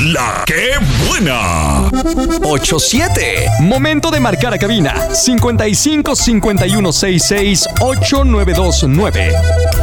¡La que buena! 87. Momento de marcar a cabina. 55 51 66 8929.